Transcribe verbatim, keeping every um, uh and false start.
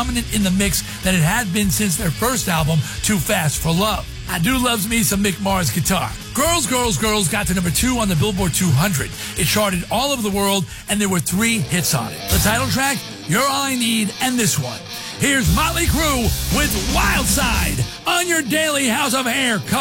dominant in the mix than it had been since their first album, Too Fast for Love. I do loves me some Mick Mars guitar. Girls, Girls, Girls got to number two on the Billboard two hundred. It charted all over the world, and there were three hits on it. The title track, You're All I Need, and this one. Here's Motley Crue with Wild Side on your daily House of Hair.